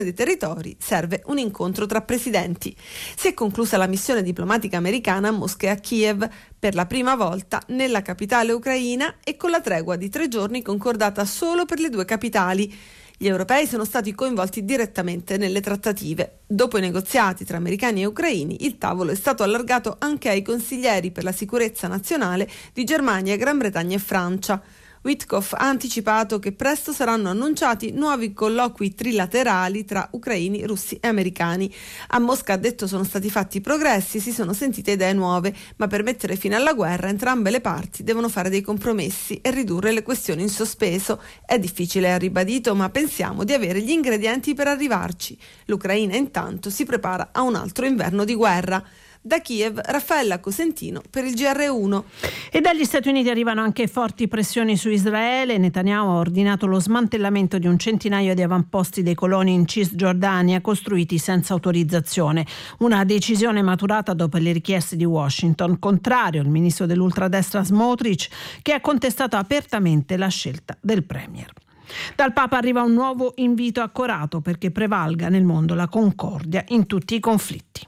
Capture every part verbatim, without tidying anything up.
dei territori serve un incontro tra presidenti. Si è conclusa la missione diplomatica americana a Mosca e a Kiev per la prima volta nella capitale ucraina e con la tregua di tre giorni concordata solo per le due capitali. Gli europei sono stati coinvolti direttamente nelle trattative. Dopo i negoziati tra americani e ucraini, il tavolo è stato allargato anche ai consiglieri per la sicurezza nazionale di Germania, Gran Bretagna e Francia. Witkoff ha anticipato che presto saranno annunciati nuovi colloqui trilaterali tra ucraini, russi e americani. A Mosca ha detto sono stati fatti progressi, si sono sentite idee nuove, ma per mettere fine alla guerra entrambe le parti devono fare dei compromessi e ridurre le questioni in sospeso. È difficile, ha ribadito, ma pensiamo di avere gli ingredienti per arrivarci. L'Ucraina intanto si prepara a un altro inverno di guerra. Da Kiev, Raffaella Cosentino per il G R uno. E dagli Stati Uniti arrivano anche forti pressioni su Israele. Netanyahu ha ordinato lo smantellamento di un centinaio di avamposti dei coloni in Cisgiordania costruiti senza autorizzazione. Una decisione maturata dopo le richieste di Washington, contrario al ministro dell'ultradestra Smotrich, che ha contestato apertamente la scelta del premier. Dal Papa arriva un nuovo invito accorato perché prevalga nel mondo la concordia in tutti i conflitti.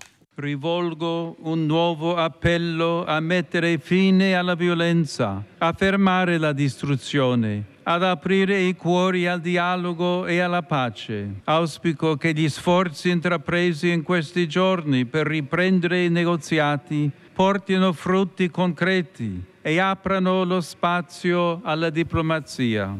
Rivolgo un nuovo appello a mettere fine alla violenza, a fermare la distruzione, ad aprire i cuori al dialogo e alla pace. Auspico che gli sforzi intrapresi in questi giorni per riprendere i negoziati portino frutti concreti e aprano lo spazio alla diplomazia.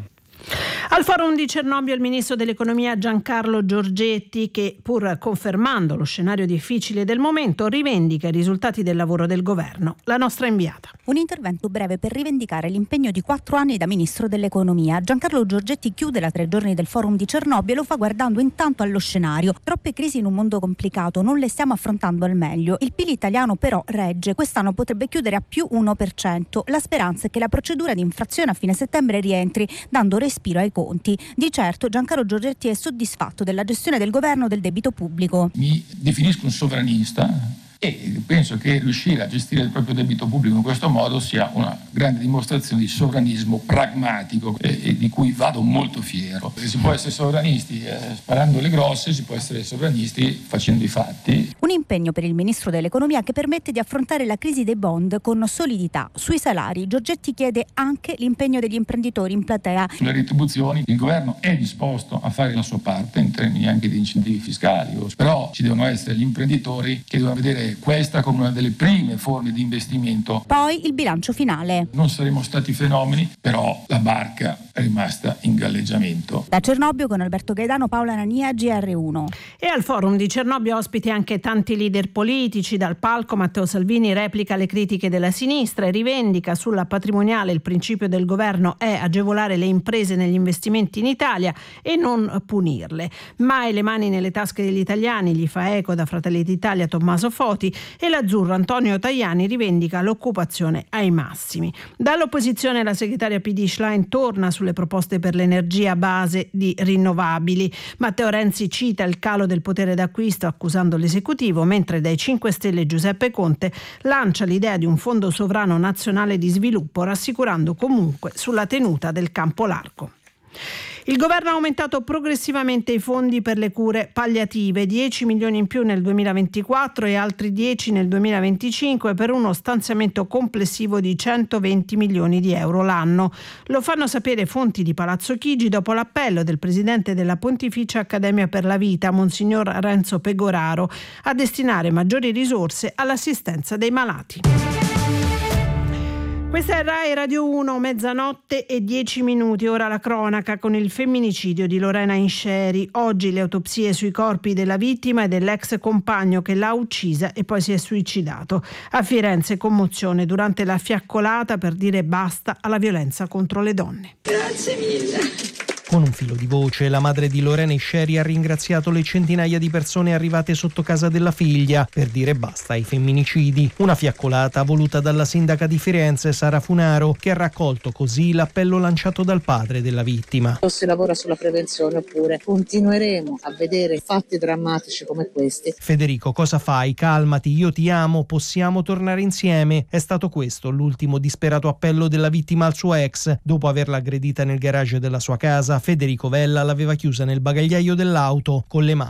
Al forum di Cernobbio il ministro dell'economia Giancarlo Giorgetti, che pur confermando lo scenario difficile del momento rivendica i risultati del lavoro del governo. La nostra inviata. Un intervento breve per rivendicare l'impegno di quattro anni da ministro dell'economia. Giancarlo Giorgetti chiude la tre giorni del forum di Cernobbio e lo fa guardando intanto allo scenario. Troppe crisi in un mondo complicato, non le stiamo affrontando al meglio. Il P I L italiano però regge, quest'anno potrebbe chiudere a più uno per cento. La speranza è che la procedura di infrazione a fine settembre rientri, dando respiro ai conti. Di certo Giancarlo Giorgetti è soddisfatto della gestione del governo del debito pubblico. Mi definisco un sovranista e penso che riuscire a gestire il proprio debito pubblico in questo modo sia una grande dimostrazione di sovranismo pragmatico e, e di cui vado molto fiero. Si può essere sovranisti eh, sparando le grosse, si può essere sovranisti facendo i fatti. Un impegno per il ministro dell'economia che permette di affrontare la crisi dei bond con solidità. Sui salari Giorgetti chiede anche l'impegno degli imprenditori in platea. Sulle retribuzioni il governo è disposto a fare la sua parte in termini anche di incentivi fiscali, però ci devono essere gli imprenditori che devono vedere questa come una delle prime forme di investimento. Poi il bilancio finale. Non saremo stati fenomeni, però la barca è rimasta in galleggiamento. Da Cernobbio con Alberto Gaidano, Paola Nania, G R uno. E al forum di Cernobbio ospiti anche tanti leader politici. Dal palco Matteo Salvini replica le critiche della sinistra e rivendica sulla patrimoniale il principio del governo è agevolare le imprese negli investimenti in Italia e non punirle. Mai le mani nelle tasche degli italiani, gli fa eco da Fratelli d'Italia Tommaso Foti, e l'azzurro Antonio Tajani rivendica l'occupazione ai massimi. Dall'opposizione la segretaria P D Schlein torna sulle proposte per l'energia base di rinnovabili. Matteo Renzi cita il calo del potere d'acquisto accusando l'esecutivo, mentre dai cinque Stelle Giuseppe Conte lancia l'idea di un fondo sovrano nazionale di sviluppo, rassicurando comunque sulla tenuta del campo largo. Il governo ha aumentato progressivamente i fondi per le cure palliative, dieci milioni in più nel duemilaventiquattro e altri dieci nel duemilaventicinque per uno stanziamento complessivo di centoventi milioni di euro l'anno. Lo fanno sapere fonti di Palazzo Chigi dopo l'appello del presidente della Pontificia Accademia per la Vita, Monsignor Renzo Pegoraro, a destinare maggiori risorse all'assistenza dei malati. Questa è Rai Radio uno, mezzanotte e dieci minuti, ora la cronaca con il femminicidio di Lorena Insceri. Oggi le autopsie sui corpi della vittima e dell'ex compagno che l'ha uccisa e poi si è suicidato. A Firenze commozione durante la fiaccolata per dire basta alla violenza contro le donne. Grazie mille. Con un filo di voce, la madre di Lorena Insceri ha ringraziato le centinaia di persone arrivate sotto casa della figlia per dire basta ai femminicidi. Una fiaccolata voluta dalla sindaca di Firenze, Sara Funaro, che ha raccolto così l'appello lanciato dal padre della vittima. O si lavora sulla prevenzione oppure continueremo a vedere fatti drammatici come questi. Federico, cosa fai? Calmati, io ti amo, possiamo tornare insieme. È stato questo l'ultimo disperato appello della vittima al suo ex. Dopo averla aggredita nel garage della sua casa, Federico Vella l'aveva chiusa nel bagagliaio dell'auto con le mani